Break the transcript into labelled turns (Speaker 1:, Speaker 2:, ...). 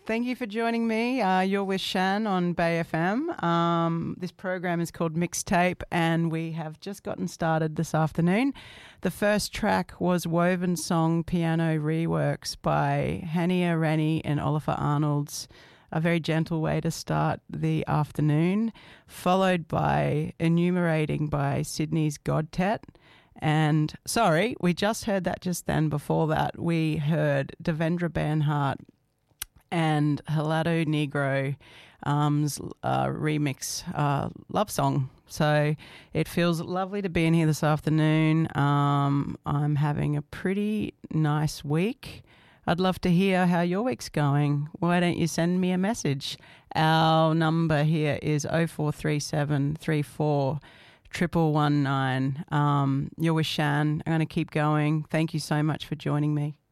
Speaker 1: Thank you for joining me. You're with Shan on Bay FM. This program is called Mixtape, and we have just gotten started this afternoon. The first track was Woven Song Piano Reworks by Hania Rennie and Oliver Arnolds. A very gentle way to start the afternoon, followed by Enumerating by Sydney's Godtet. And sorry, we just heard that just then. Before that, we heard Devendra Banhart and Helado Negro remix Love Song. So it feels lovely to be in here this afternoon. I'm having a pretty nice week. I'd love to hear how your week's going. Why don't you send me a message? Our number here is 0437 34 119. You're with Shan. I'm going to keep going. Thank you so much for joining me.